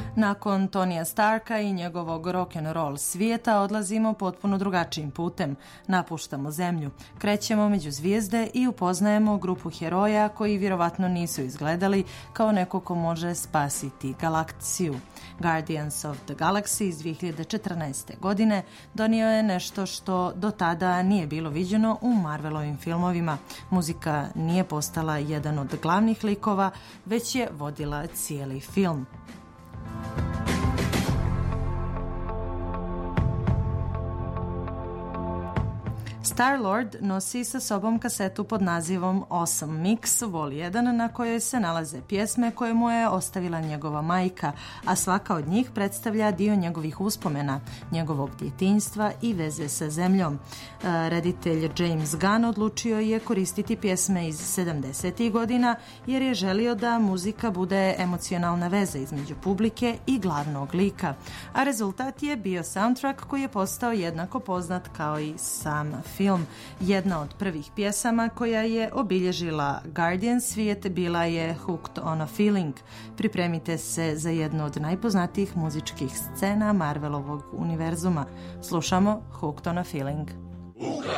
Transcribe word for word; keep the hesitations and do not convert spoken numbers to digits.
Nakon Tonija Starka i njegovog rock'n'roll svijeta odlazimo potpuno drugačijim putem. Napuštamo zemlju, krećemo među zvijezde i upoznajemo grupu heroja koji vjerovatno nisu izgledali kao neko ko može spasiti galaksiju. Guardians of the Galaxy iz dvije hiljade četrnaeste. godine donio je nešto što do tada nije bilo viđeno u Marvelovim filmovima. Muzika nije postala jedan od glavnih likova, već je vodila cijeli film. Star-Lord nosi sa sobom kasetu pod nazivom Awesome Mix Vol jedan na kojoj se nalaze pjesme koje mu je ostavila njegova majka, a svaka od njih predstavlja dio njegovih uspomena, njegovog djetinjstva i veze sa zemljom. Reditelj James Gunn odlučio je koristiti pjesme iz sedamdesetih godina jer je želio da muzika bude emocionalna veza između publike i glavnog lika, a rezultat je bio soundtrack koji je postao jednako poznat kao i sam film. Jedna od prvih pjesama koja je obilježila Guardian svijet bila je Hooked on a Feeling. Pripremite se za jednu od najpoznatijih muzičkih scena Marvelovog univerzuma. Slušamo Hooked on a Feeling. Hooked